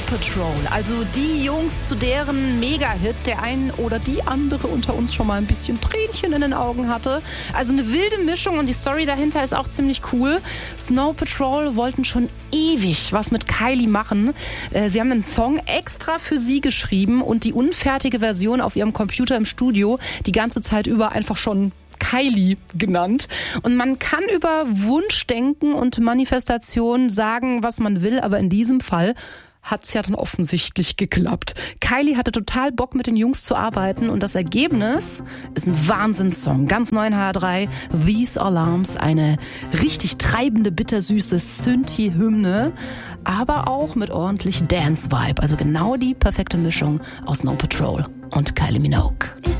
Patrol, also die Jungs, zu deren Mega-Hit der ein oder die andere unter uns schon mal ein bisschen Tränchen in den Augen hatte. Also eine wilde Mischung und die Story dahinter ist auch ziemlich cool. Snow Patrol wollten schon ewig was mit Kylie machen. Sie haben einen Song extra für sie geschrieben und die unfertige Version auf ihrem Computer im Studio die ganze Zeit über einfach schon Kylie genannt. Und man kann über Wunschdenken und Manifestation sagen, was man will, aber in diesem Fall hat's ja dann offensichtlich geklappt. Kylie hatte total Bock, mit den Jungs zu arbeiten und das Ergebnis ist ein Wahnsinnssong. Ganz neu in HR3, These Alarms, eine richtig treibende, bittersüße Synthi-Hymne, aber auch mit ordentlich Dance-Vibe. Also genau die perfekte Mischung aus Snow Patrol und Kylie Minogue.